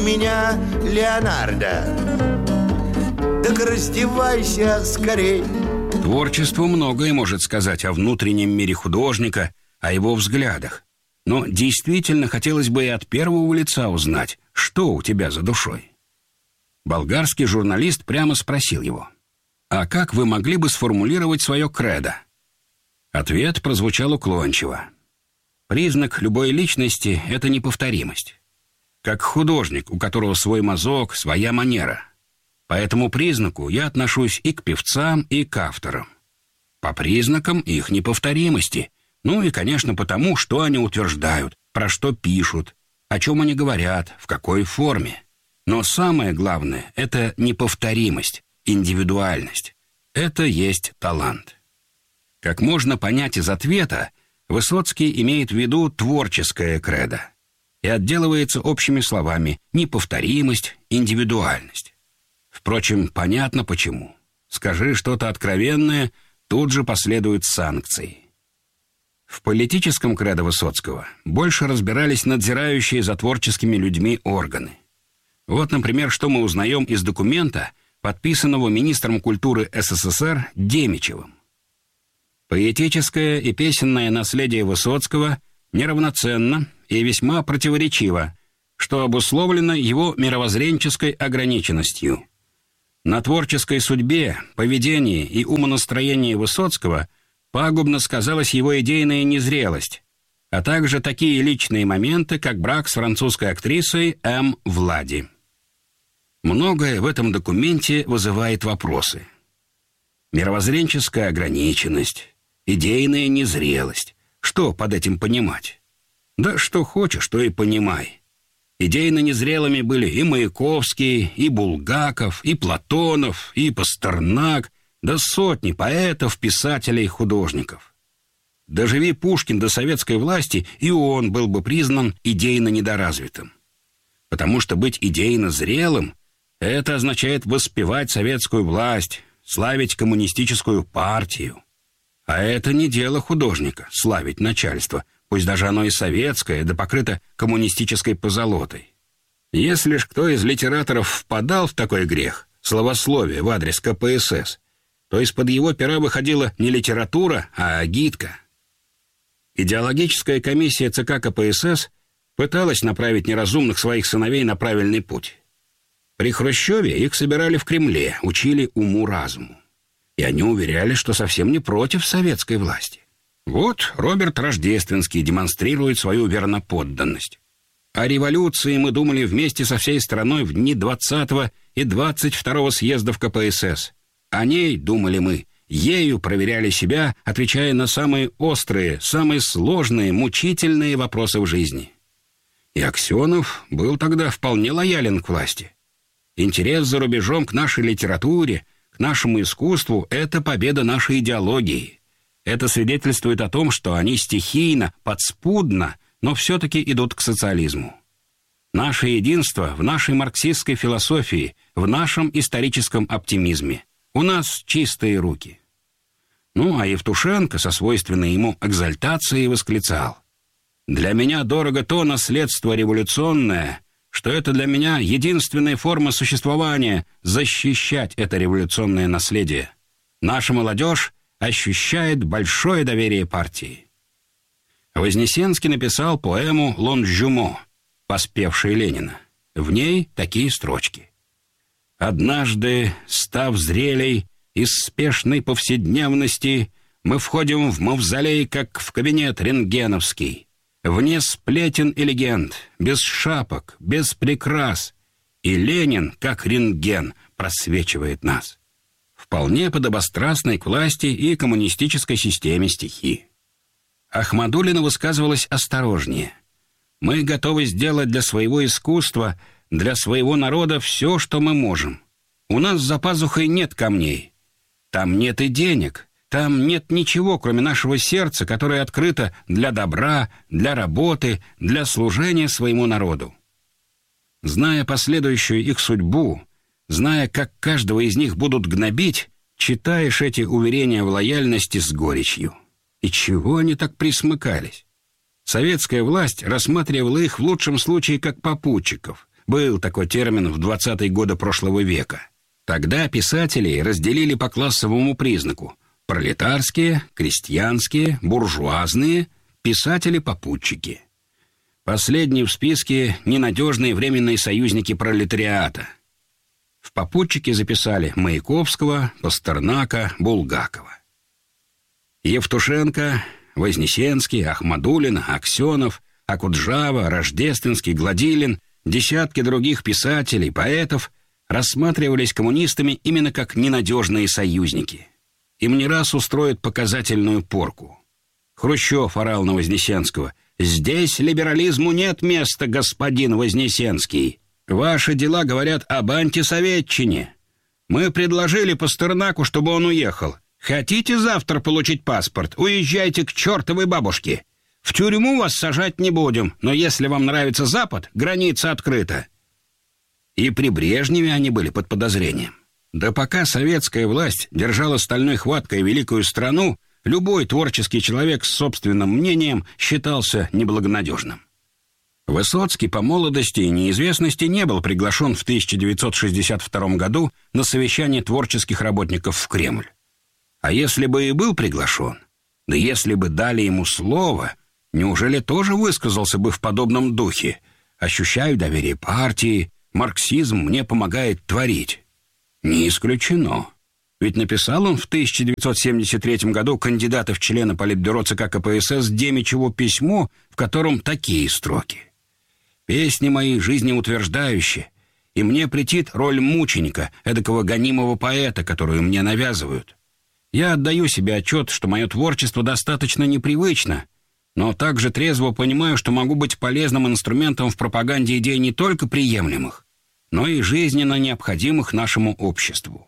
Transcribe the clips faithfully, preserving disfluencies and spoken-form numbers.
меня Леонардо. Так раздевайся скорей. Творчество многое может сказать о внутреннем мире художника, о его взглядах. Но действительно хотелось бы и от первого лица узнать, что у тебя за душой. Болгарский журналист прямо спросил его: «А как вы могли бы сформулировать свое кредо?» Ответ прозвучал уклончиво. Признак любой личности — это неповторимость. Как художник, у которого свой мазок, своя манера. По этому признаку я отношусь и к певцам, и к авторам. По признакам их неповторимости. Ну и, конечно, потому, что они утверждают, про что пишут, о чем они говорят, в какой форме. Но самое главное — это неповторимость, индивидуальность. Это есть талант. Как можно понять из ответа, Высоцкий имеет в виду творческое кредо и отделывается общими словами «неповторимость», «индивидуальность». Впрочем, понятно почему. Скажи что-то откровенное, тут же последуют санкции. В политическом кредо Высоцкого больше разбирались надзирающие за творческими людьми органы. Вот, например, что мы узнаем из документа, подписанного министром культуры СССР Демичевым. Поэтическое и песенное наследие Высоцкого неравноценно и весьма противоречиво, что обусловлено его мировоззренческой ограниченностью. На творческой судьбе, поведении и умонастроении Высоцкого пагубно сказалась его идейная незрелость, а также такие личные моменты, как брак с французской актрисой М. Влади. Многое в этом документе вызывает вопросы. Мировоззренческая ограниченность, идейная незрелость. Что под этим понимать? Да что хочешь, то и понимай. Идейно незрелыми были и Маяковский, и Булгаков, и Платонов, и Пастернак, да сотни поэтов, писателей и художников. Доживи Пушкин до советской власти, и он был бы признан идейно недоразвитым. Потому что быть идейно зрелым — это означает воспевать советскую власть, славить коммунистическую партию. А это не дело художника — славить начальство, пусть даже оно и советское, да покрыто коммунистической позолотой. Если ж кто из литераторов впадал в такой грех, словословие в адрес ка пэ эс эс, то из-под его пера выходила не литература, а агитка. Идеологическая комиссия цэ ка ка пэ эс эс пыталась направить неразумных своих сыновей на правильный путь. При Хрущеве их собирали в Кремле, учили уму-разуму. И они уверяли, что совсем не против советской власти. Вот Роберт Рождественский демонстрирует свою верноподданность. О революции мы думали вместе со всей страной в дни двадцатого и двадцать второго съездов ка пэ эс эс. О ней думали мы, ею проверяли себя, отвечая на самые острые, самые сложные, мучительные вопросы в жизни. И Аксенов был тогда вполне лоялен к власти. Интерес за рубежом к нашей литературе, к нашему искусству — это победа нашей идеологии. Это свидетельствует о том, что они стихийно, подспудно, но все-таки идут к социализму. Наше единство в нашей марксистской философии, в нашем историческом оптимизме. У нас чистые руки. Ну, а Евтушенко со свойственной ему экзальтацией восклицал: «Для меня дорого то наследство революционное, что это для меня единственная форма существования — защищать это революционное наследие. Наша молодежь ощущает большое доверие партии». Вознесенский написал поэму «Лонжюмо», поспевшей Ленина. В ней такие строчки: «Однажды, став зрелей из спешной повседневности, мы входим в мавзолей, как в кабинет рентгеновский. Вне сплетен и легенд, без шапок, без прикрас. И Ленин, как рентген, просвечивает нас». Вполне подобострастной к власти и коммунистической системе стихи. Ахмадуллина высказывалась осторожнее. «Мы готовы сделать для своего искусства, для своего народа все, что мы можем. У нас за пазухой нет камней. Там нет и денег. Там нет ничего, кроме нашего сердца, которое открыто для добра, для работы, для служения своему народу». Зная последующую их судьбу, зная, как каждого из них будут гнобить, читаешь эти уверения в лояльности с горечью. И чего они так присмыкались? Советская власть рассматривала их в лучшем случае как попутчиков, Был такой термин в двадцатые годы прошлого века. Тогда писателей разделили по классовому признаку: пролетарские, крестьянские, буржуазные, писатели-попутчики. Последние в списке — ненадежные временные союзники пролетариата. В попутчики записали Маяковского, Пастернака, Булгакова. Евтушенко, Вознесенский, Ахмадуллин, Аксенов, Акуджава, Рождественский, Гладилин, десятки других писателей, поэтов рассматривались коммунистами именно как ненадежные союзники. Им не раз устроят показательную порку. Хрущев орал на Вознесенского: «Здесь либерализму нет места, господин Вознесенский. Ваши дела говорят об антисоветчине. Мы предложили Пастернаку, чтобы он уехал. Хотите завтра получить паспорт? Уезжайте к чертовой бабушке. В тюрьму вас сажать не будем, но если вам нравится Запад, граница открыта». И при Брежневе они были под подозрением. Да пока советская власть держала стальной хваткой великую страну, любой творческий человек с собственным мнением считался неблагонадежным. Высоцкий по молодости и неизвестности не был приглашен в тысяча девятьсот шестьдесят втором году на совещание творческих работников в Кремль. А если бы и был приглашен, да если бы дали ему слово, неужели тоже высказался бы в подобном духе: «Ощущаю доверие партии, марксизм мне помогает творить»? Не исключено. Ведь написал он в тысяча девятьсот семьдесят третьем году кандидата в члены Политбюро ЦК КПСС Демичеву письмо, в котором такие строки: «Песни мои жизнеутверждающие, и мне претит роль мученика, эдакого гонимого поэта, которую мне навязывают. Я отдаю себе отчет, что мое творчество достаточно непривычно, но также трезво понимаю, что могу быть полезным инструментом в пропаганде идей не только приемлемых, но и жизненно необходимых нашему обществу».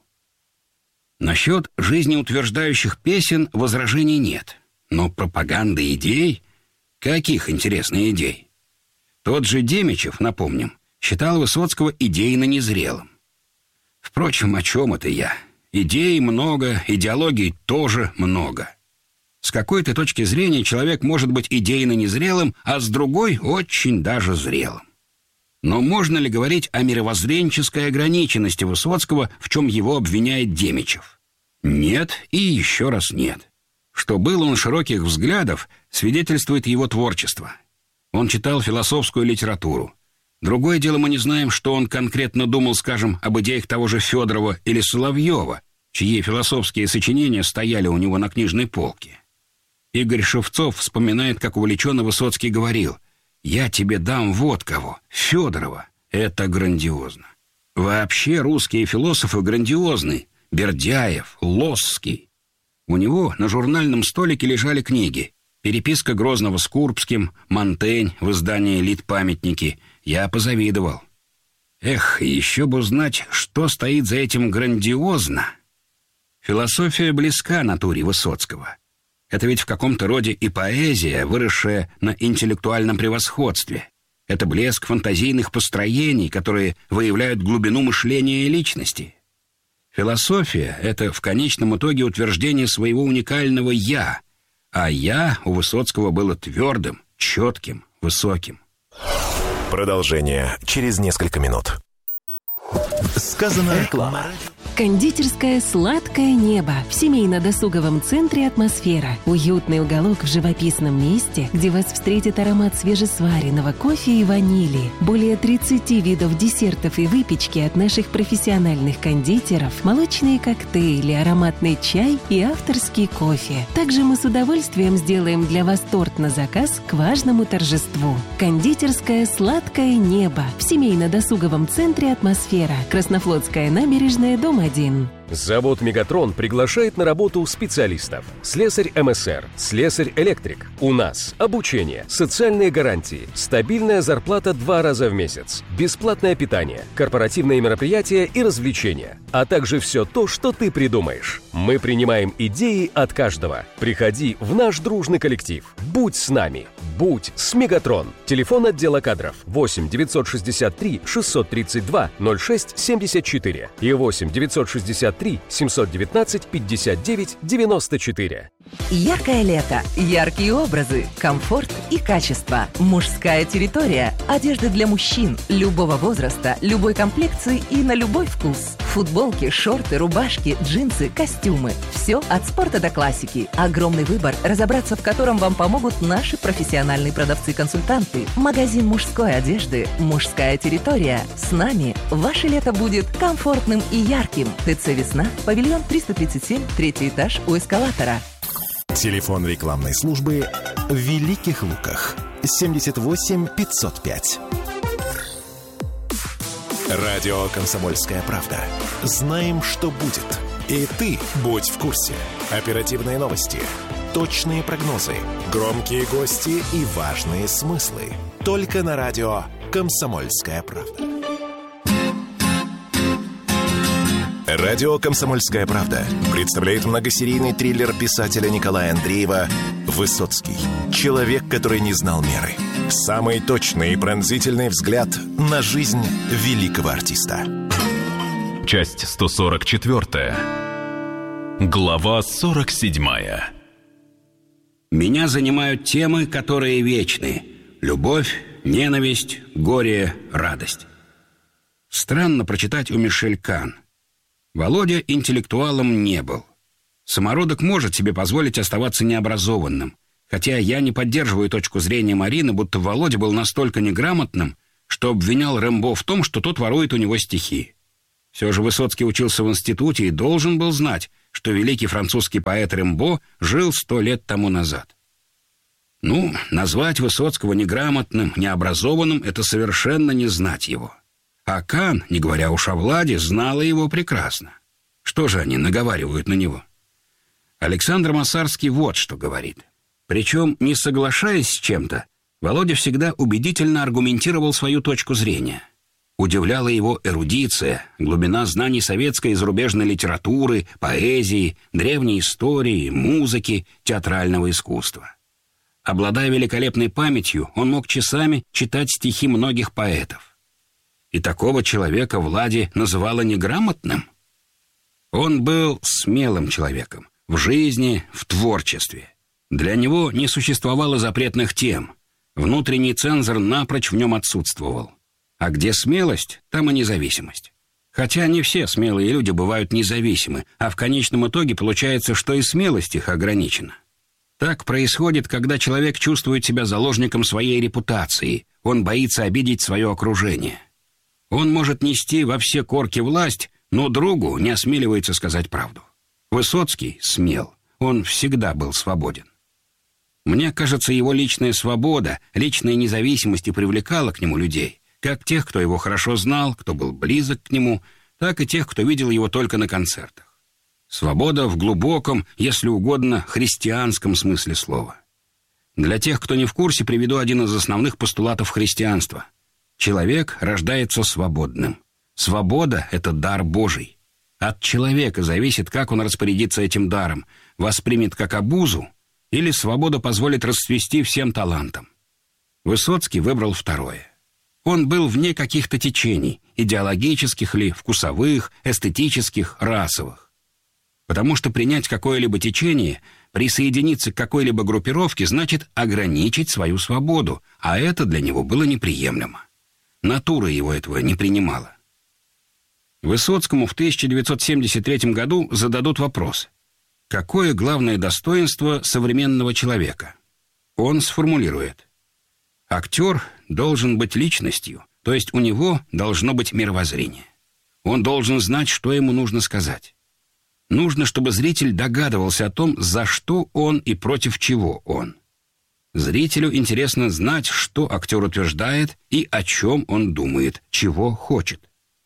Насчет жизнеутверждающих песен возражений нет. Но пропаганда идей? Каких, интересных идей? Тот же Демичев, напомним, считал Высоцкого идейно незрелым. Впрочем, о чем это я? Идей много, идеологий тоже много. С какой-то точки зрения человек может быть идейно незрелым, а с другой — очень даже зрелым. Но можно ли говорить о мировоззренческой ограниченности Высоцкого, в чем его обвиняет Демичев? Нет и еще раз нет. Что был он широких взглядов, свидетельствует его творчество. Он читал философскую литературу. Другое дело, мы не знаем, что он конкретно думал, скажем, об идеях того же Федорова или Соловьева, чьи философские сочинения стояли у него на книжной полке. Игорь Шевцов вспоминает, как увлеченно Высоцкий говорил: «Я тебе дам вот кого, Федорова». Это грандиозно. Вообще русские философы грандиозны. Бердяев, Лосский. У него на журнальном столике лежали книги: «Переписка Грозного с Курбским», «Монтень» в издании «Литпамятники». Я позавидовал. Эх, еще бы узнать, что стоит за этим грандиозно. Философия близка натуре Высоцкого. Это ведь в каком-то роде и поэзия, выросшая на интеллектуальном превосходстве. Это блеск фантазийных построений, которые выявляют глубину мышления и личности. Философия — это в конечном итоге утверждение своего уникального «я», а «я» у Высоцкого было твердым, четким, высоким. Продолжение через несколько минут. Сказано реклама. Кондитерская «Сладкое небо» в семейно-досуговом центре «Атмосфера». Уютный уголок в живописном месте, где вас встретит аромат свежесваренного кофе и ванили. Более тридцати видов десертов и выпечки от наших профессиональных кондитеров, молочные коктейли, ароматный чай и авторский кофе. Также мы с удовольствием сделаем для вас торт на заказ к важному торжеству. Кондитерская «Сладкое небо» в семейно-досуговом центре «Атмосфера». Краснофлотская набережная, дом один. Завод «Мегатрон» приглашает на работу специалистов. Слесарь эм эс эр, слесарь-электрик. У нас обучение, социальные гарантии, стабильная зарплата два раза в месяц, бесплатное питание, корпоративные мероприятия и развлечения, а также все то, что ты придумаешь. Мы принимаем идеи от каждого. Приходи в наш дружный коллектив. Будь с нами. Будь с «Мегатрон». Телефон отдела кадров восемь девятьсот шестьдесят три шестьсот тридцать два ноль шесть семьдесят четыре и восемь девятьсот шестьдесят три семьсот девятнадцать пятьдесят девять девяносто четыре. Яркое лето, яркие образы, комфорт и качество. Мужская территория. Одежда для мужчин любого возраста, любой комплекции и на любой вкус. Футболки, шорты, рубашки, джинсы, костюмы. Все от спорта до классики. Огромный выбор, разобраться в котором вам помогут наши профессиональные продавцы-консультанты. Магазин мужской одежды «Мужская территория». С нами ваше лето будет комфортным и ярким. ТЦ «Весна», павильон триста тридцать семь, третий этаж у эскалатора. Телефон рекламной службы в Великих Луках. семьдесят восемь пятьсот пять. Радио «Комсомольская правда». Знаем, что будет. И ты будь в курсе. Оперативные новости, точные прогнозы, громкие гости и важные смыслы. Только на радио «Комсомольская правда». Радио «Комсомольская правда» представляет многосерийный триллер писателя Николая Андреева «Высоцкий. Человек, который не знал меры». Самый точный и пронзительный взгляд на жизнь великого артиста. Часть сто сорок четыре. Глава сорок семь. Меня занимают темы, которые вечны. Любовь, ненависть, горе, радость. Странно прочитать у Мишель Кан. Володя интеллектуалом не был. Самородок может себе позволить оставаться необразованным, хотя я не поддерживаю точку зрения Марины, будто Володя был настолько неграмотным, что обвинял Рэмбо в том, что тот ворует у него стихи. Все же Высоцкий учился в институте и должен был знать, что великий французский поэт Рэмбо жил сто лет тому назад. Ну, назвать Высоцкого неграмотным, необразованным — это совершенно не знать его. А Кан, не говоря уж о Владе, знала его прекрасно. Что же они наговаривают на него? Александр Масарский вот что говорит. Причем, не соглашаясь с чем-то, Володя всегда убедительно аргументировал свою точку зрения. Удивляла его эрудиция, глубина знаний советской и зарубежной литературы, поэзии, древней истории, музыки, театрального искусства. Обладая великолепной памятью, он мог часами читать стихи многих поэтов. И такого человека Влади называла неграмотным? Он был смелым человеком в жизни, в творчестве. Для него не существовало запретных тем. Внутренний цензор напрочь в нем отсутствовал. А где смелость, там и независимость. Хотя не все смелые люди бывают независимы, а в конечном итоге получается, что и смелость их ограничена. Так происходит, когда человек чувствует себя заложником своей репутации, он боится обидеть свое окружение. Он может нести во все корки власть, но другу не осмеливается сказать правду. Высоцкий смел, он всегда был свободен. Мне кажется, его личная свобода, личная независимость и привлекала к нему людей, как тех, кто его хорошо знал, кто был близок к нему, так и тех, кто видел его только на концертах. Свобода в глубоком, если угодно, христианском смысле слова. Для тех, кто не в курсе, приведу один из основных постулатов христианства. Человек рождается свободным. Свобода — это дар Божий. От человека зависит, как он распорядится этим даром, воспримет как обузу, или свобода позволит расцвести всем талантам. Высоцкий выбрал второе. Он был вне каких-то течений, идеологических ли, вкусовых, эстетических, расовых. Потому что принять какое-либо течение, присоединиться к какой-либо группировке, значит ограничить свою свободу, а это для него было неприемлемо. Натура его этого не принимала. Высоцкому в тысяча девятьсот семьдесят третьем году зададут вопрос: какое главное достоинство современного человека? Он сформулирует: актер должен быть личностью, то есть у него должно быть мировоззрение. Он должен знать, что ему нужно сказать. Нужно, чтобы зритель догадывался о том, за что он и против чего он. Зрителю интересно знать, что актер утверждает и о чем он думает, чего хочет.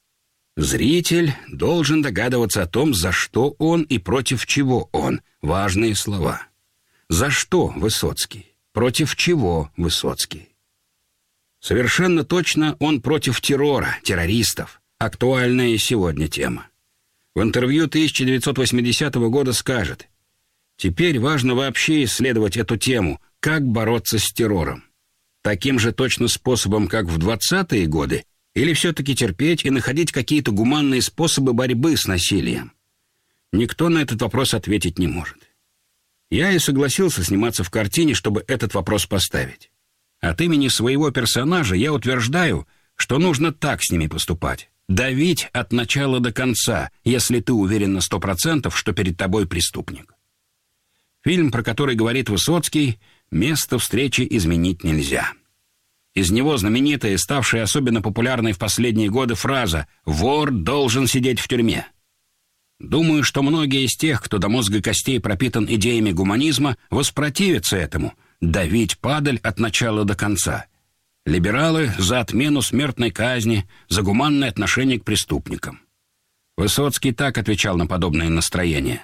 Зритель должен догадываться о том, за что он и против чего он. Важные слова. За что Высоцкий? Против чего Высоцкий? Совершенно точно он против террора, террористов. Актуальная сегодня тема. В интервью тысяча девятьсот восьмидесятого года скажет: «Теперь важно вообще исследовать эту тему, как бороться с террором. Таким же точно способом, как в двадцатые годы, или все-таки терпеть и находить какие-то гуманные способы борьбы с насилием? Никто на этот вопрос ответить не может». Я и согласился сниматься в картине, чтобы этот вопрос поставить. От имени своего персонажа я утверждаю, что нужно так с ними поступать. Давить от начала до конца, если ты уверен на сто процентов, что перед тобой преступник. Фильм, про который говорит Высоцкий, «Место встречи изменить нельзя». Из него знаменитая, ставшая особенно популярной в последние годы фраза «Вор должен сидеть в тюрьме». Думаю, что многие из тех, кто до мозга костей пропитан идеями гуманизма, воспротивятся этому – давить падаль от начала до конца. Либералы за отмену смертной казни, за гуманное отношение к преступникам. Высоцкий так отвечал на подобные настроения.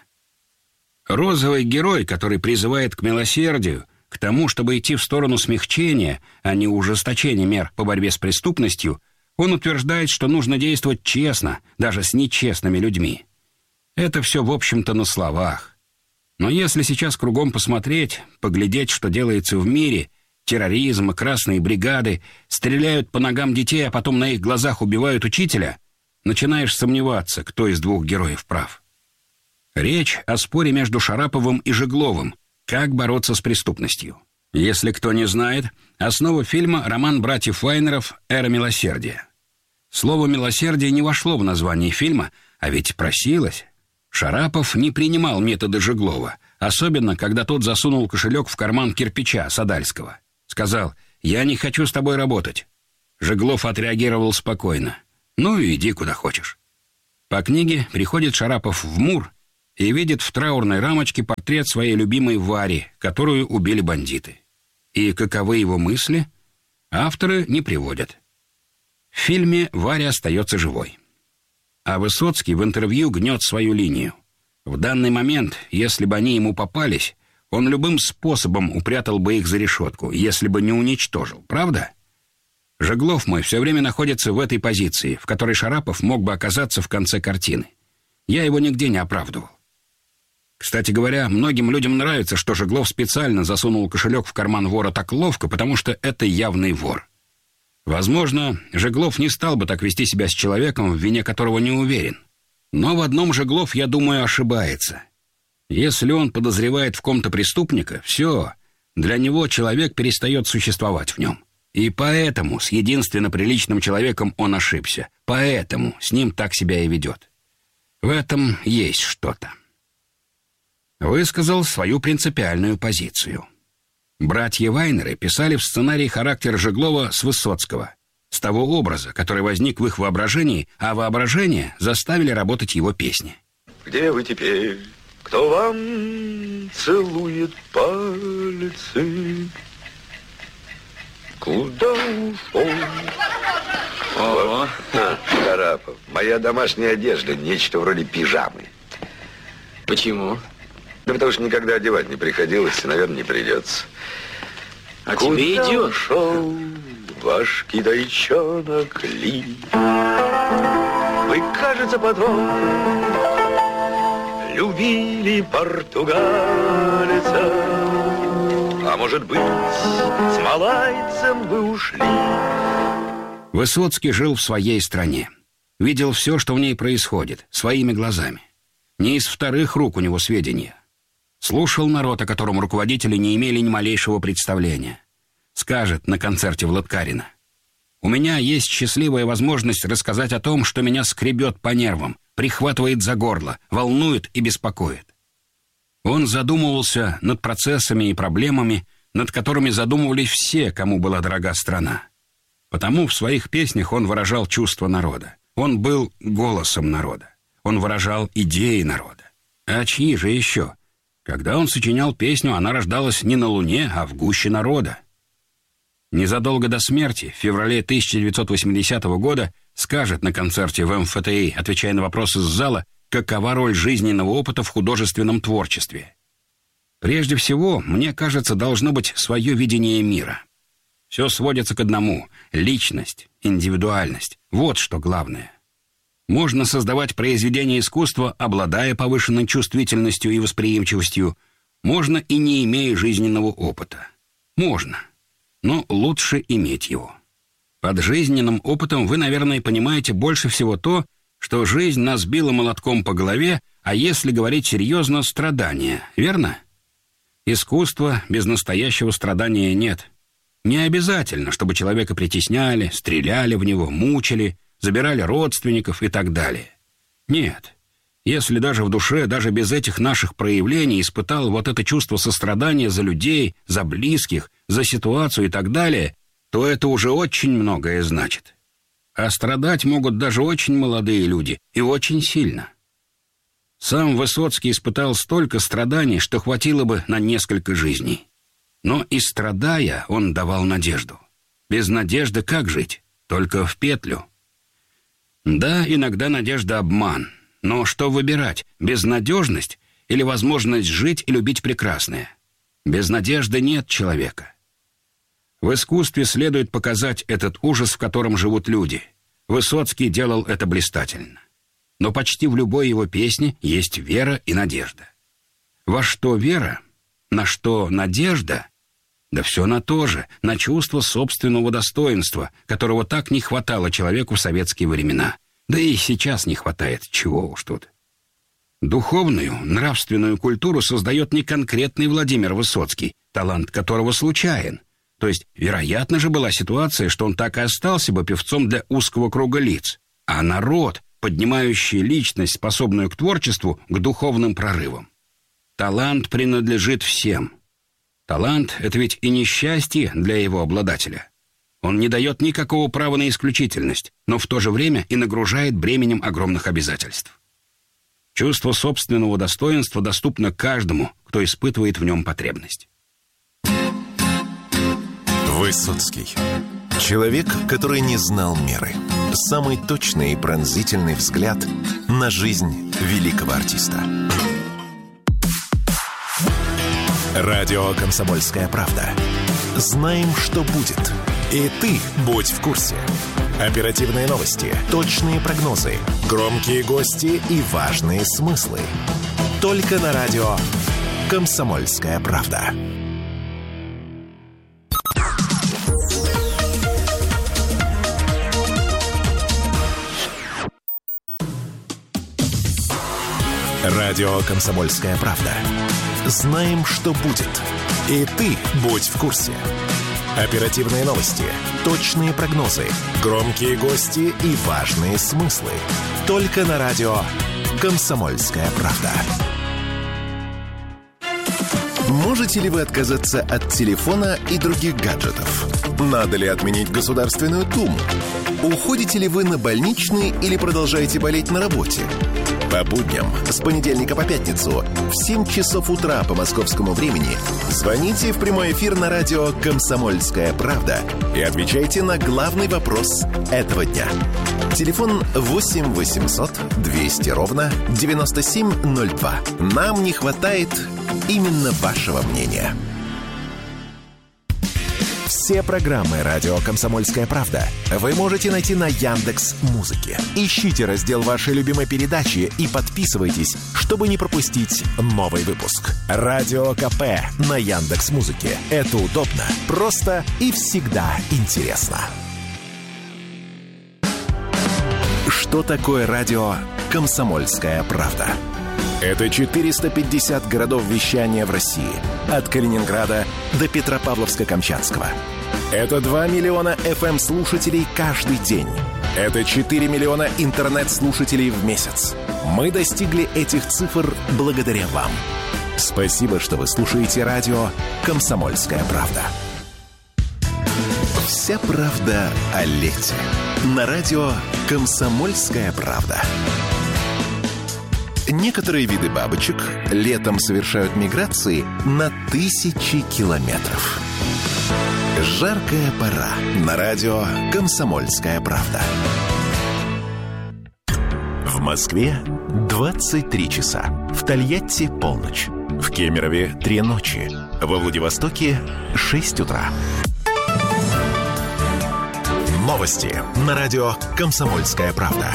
Розовый герой, который призывает к милосердию, к тому, чтобы идти в сторону смягчения, а не ужесточения мер по борьбе с преступностью, он утверждает, что нужно действовать честно, даже с нечестными людьми. Это все, в общем-то, на словах. Но если сейчас кругом посмотреть, поглядеть, что делается в мире, терроризм и красные бригады, стреляют по ногам детей, а потом на их глазах убивают учителя, начинаешь сомневаться, кто из двух героев прав. Речь о споре между Шараповым и Жегловым. Как бороться с преступностью? Если кто не знает, основа фильма — роман братьев Вайнеров «Эра милосердия». Слово «милосердие» не вошло в название фильма, а ведь просилось. Шарапов не принимал методы Жеглова, особенно когда тот засунул кошелек в карман кирпича Садальского. Сказал: «Я не хочу с тобой работать». Жеглов отреагировал спокойно: «Ну, иди куда хочешь». По книге приходит Шарапов в МУР и видит в траурной рамочке портрет своей любимой Вари, которую убили бандиты. И каковы его мысли, авторы не приводят. В фильме Варя остается живой. А Высоцкий в интервью гнет свою линию. В данный момент, если бы они ему попались, он любым способом упрятал бы их за решетку, если бы не уничтожил, правда? Жеглов мой все время находится в этой позиции, в которой Шарапов мог бы оказаться в конце картины. Я его нигде не оправдывал. Кстати говоря, многим людям нравится, что Жеглов специально засунул кошелек в карман вора так ловко, потому что это явный вор. Возможно, Жеглов не стал бы так вести себя с человеком, в вине которого не уверен. Но в одном Жеглов, я думаю, ошибается. Если он подозревает в ком-то преступника, все, для него человек перестает существовать в нем. И поэтому с единственно приличным человеком он ошибся. Поэтому с ним так себя и ведет. В этом есть что-то. Высказал свою принципиальную позицию. Братья Вайнеры писали в сценарии характер Жеглова с Высоцкого, с того образа, который возник в их воображении, а воображение заставили работать его песни. Где вы теперь? Кто вам целует пальцы? Куда ушел? Ого. Шарапов, моя домашняя одежда, нечто вроде пижамы. Почему? Да потому что никогда одевать не приходилось, и, наверное, не придется. А тебе идет. Ушел ваш китайчонок Ли? Вы, кажется, потом любили португальца. А может быть, с малайцем вы ушли? Высоцкий жил в своей стране. Видел все, что в ней происходит, своими глазами. Не из вторых рук у него сведения. Слушал народ, о котором руководители не имели ни малейшего представления. Скажет на концерте в Лыткарино: «У меня есть счастливая возможность рассказать о том, что меня скребет по нервам, прихватывает за горло, волнует и беспокоит». Он задумывался над процессами и проблемами, над которыми задумывались все, кому была дорога страна. Потому в своих песнях он выражал чувства народа. Он был голосом народа. Он выражал идеи народа. А чьи же еще? Когда он сочинял песню, она рождалась не на Луне, а в гуще народа. Незадолго до смерти, в феврале тысяча девятьсот восьмидесятого года, скажет на концерте в эм эф тэ и, отвечая на вопросы из зала, какова роль жизненного опыта в художественном творчестве. Прежде всего, мне кажется, должно быть свое видение мира. Все сводится к одному — личность, индивидуальность. Вот что главное. Можно создавать произведения искусства, обладая повышенной чувствительностью и восприимчивостью. Можно и не имея жизненного опыта. Можно. Но лучше иметь его. Под жизненным опытом вы, наверное, понимаете больше всего то, что жизнь нас била молотком по голове, а если говорить серьезно, страдания, верно? Искусства без настоящего страдания нет. Не обязательно, чтобы человека притесняли, стреляли в него, мучили, забирали родственников и так далее. Нет. Если даже в душе, даже без этих наших проявлений испытал вот это чувство сострадания за людей, за близких, за ситуацию и так далее, то это уже очень многое значит. А страдать могут даже очень молодые люди, и очень сильно. Сам Высоцкий испытал столько страданий, что хватило бы на несколько жизней. Но и страдая, он давал надежду. Без надежды как жить? Только в петлю. Да, иногда надежда — обман. Но что выбирать? Безнадежность или возможность жить и любить прекрасное? Без надежды нет человека. В искусстве следует показать этот ужас, в котором живут люди. Высоцкий делал это блистательно. Но почти в любой его песне есть вера и надежда. Во что вера? На что надежда? Да все на то же, на чувство собственного достоинства, которого так не хватало человеку в советские времена. Да и сейчас не хватает, чего уж тут. Духовную, нравственную культуру создает не конкретный Владимир Высоцкий, талант которого случайен. То есть, вероятно же была ситуация, что он так и остался бы певцом для узкого круга лиц, а народ, поднимающий личность, способную к творчеству, к духовным прорывам. Талант принадлежит всем. Талант — это ведь и несчастье для его обладателя. Он не дает никакого права на исключительность, но в то же время и нагружает бременем огромных обязательств. Чувство собственного достоинства доступно каждому, кто испытывает в нем потребность. Высоцкий. Человек, который не знал меры. Самый точный и пронзительный взгляд на жизнь великого артиста. Радио «Комсомольская правда». Знаем, что будет. И ты будь в курсе. Оперативные новости, точные прогнозы, громкие гости и важные смыслы. Только на радио «Комсомольская правда». Радио «Комсомольская правда». Знаем, что будет. И ты будь в курсе. Оперативные новости, точные прогнозы, громкие гости и важные смыслы. Только на радио «Комсомольская правда». Можете ли вы отказаться от телефона и других гаджетов? Надо ли отменить Государственную Думу? Уходите ли вы на больничный или продолжаете болеть на работе? По будням с понедельника по пятницу в семь часов утра по московскому времени звоните в прямой эфир на радио «Комсомольская правда» и отвечайте на главный вопрос этого дня. Телефон восемь восемьсот двести ровно девяносто семь ноль два. Нам не хватает именно вашего мнения. Все программы «Радио Комсомольская правда» вы можете найти на Яндекс.Музыке. Ищите раздел вашей любимой передачи и подписывайтесь, чтобы не пропустить новый выпуск. Радио КП на Яндекс.Музыке. Это удобно, просто и всегда интересно. Что такое радио «Комсомольская правда»? Это четыреста пятьдесят городов вещания в России. От Калининграда до Петропавловска-Камчатского. Это два миллиона эф эм-слушателей каждый день. Это четыре миллиона интернет-слушателей в месяц. Мы достигли этих цифр благодаря вам. Спасибо, что вы слушаете радио «Комсомольская правда». Вся правда о лете. На радио «Комсомольская правда». Некоторые виды бабочек летом совершают миграции на тысячи километров. Жаркая пора. На радио «Комсомольская правда». В Москве двадцать три часа. В Тольятти полночь. В Кемерове три ночи. Во Владивостоке шесть утра. Новости на радио «Комсомольская правда».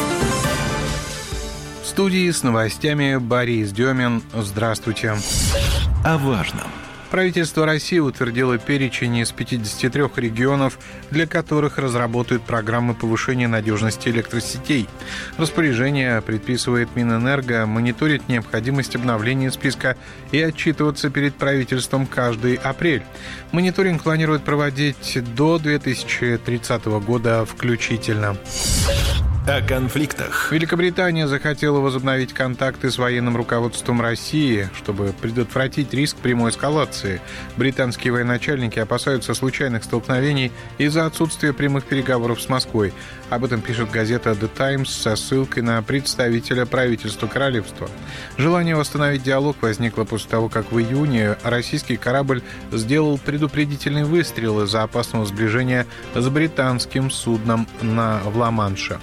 В студии с новостями Борис Демин. Здравствуйте. О важном Правительство России утвердило перечень из пятидесяти трёх регионов, для которых разработают программы повышения надежности электросетей. Распоряжение предписывает Минэнерго мониторить необходимость обновления списка и отчитываться перед правительством каждый апрель. Мониторинг планируют проводить до две тысячи тридцатого года включительно. О конфликтах. Великобритания захотела возобновить контакты с военным руководством России, чтобы предотвратить риск прямой эскалации. Британские военачальники опасаются случайных столкновений из-за отсутствия прямых переговоров с Москвой. Об этом пишет газета The Times со ссылкой на представителя правительства королевства. Желание восстановить диалог возникло после того, как в июне российский корабль сделал предупредительный выстрел из-за опасного сближения с британским судном на в Ла-Манше.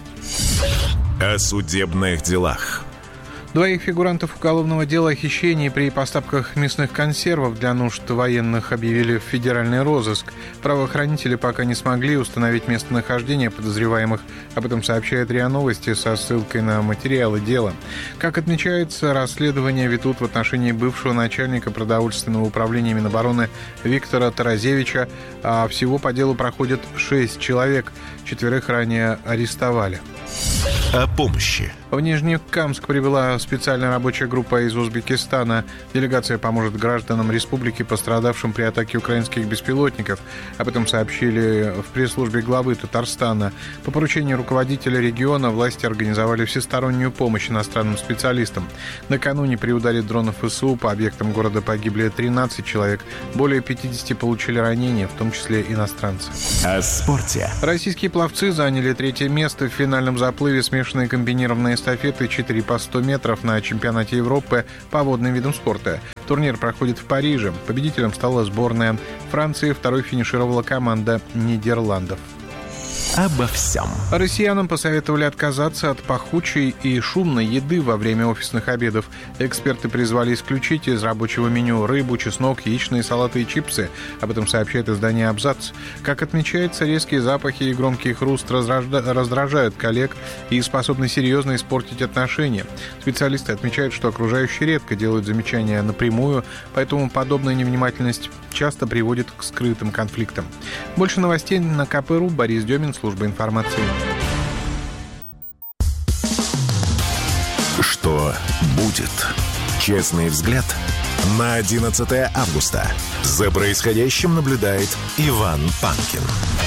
О судебных делах. Двоих фигурантов уголовного дела о хищении при поставках мясных консервов для нужд военных объявили в федеральный розыск. Правоохранители пока не смогли установить местонахождение подозреваемых. Об этом сообщает РИА Новости со ссылкой на материалы дела. Как отмечается, расследование ведут в отношении бывшего начальника продовольственного управления Минобороны Виктора Таразевича, а всего по делу проходит шесть человек. Четверых ранее арестовали. О помощи. В Нижнекамск прибыла специальная рабочая группа из Узбекистана. Делегация поможет гражданам республики, пострадавшим при атаке украинских беспилотников. Об этом сообщили в пресс-службе главы Татарстана. По поручению руководителя региона власти организовали всестороннюю помощь иностранным специалистам. Накануне при ударе дронов ВСУ по объектам города погибли тринадцать человек. Более пятидесяти получили ранения, в том числе иностранцы. О спорте. Российские пловцы заняли третье место в финальном заплыве смешанной комбинированной эстафеты четыре по сто метров на чемпионате Европы по водным видам спорта. Турнир проходит в Париже. Победителем стала сборная Франции, второй финишировала команда Нидерландов. Обо всем. Россиянам посоветовали отказаться от пахучей и шумной еды во время офисных обедов. Эксперты призвали исключить из рабочего меню рыбу, чеснок, яичные салаты и чипсы. Об этом сообщает издание «Абзац». Как отмечается, резкие запахи и громкий хруст разражда... раздражают коллег и способны серьезно испортить отношения. Специалисты отмечают, что окружающие редко делают замечания напрямую, поэтому подобная невнимательность часто приводит к скрытым конфликтам. Больше новостей на ка пэ точка ру. Борис Демин, служба информации. Что будет? Честный взгляд на одиннадцатое августа. За происходящим наблюдает Иван Панкин.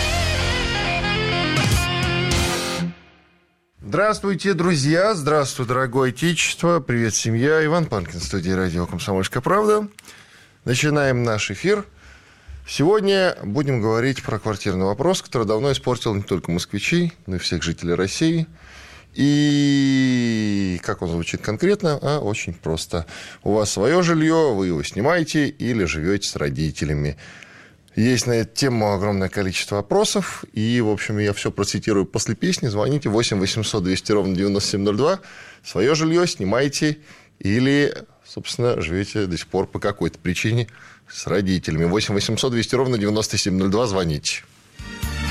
Здравствуйте, друзья! Здравствуй, дорогое отечество! Привет, семья! Иван Панкин, студия радио «Комсомольская правда». Начинаем наш эфир. Сегодня будем говорить про квартирный вопрос, который давно испортил не только москвичей, но и всех жителей России. И как он звучит конкретно? А очень просто. У вас свое жилье, вы его снимаете или живете с родителями. Есть на эту тему огромное количество вопросов. И, в общем, я все процитирую после песни. Звоните восемь восемьсот двести ровно девяносто семь ноль два. Свое жилье снимаете или, собственно, живете до сих пор по какой-то причине с родителями. восемь восемьсот двести ровно девяносто семь ноль два. Звоните.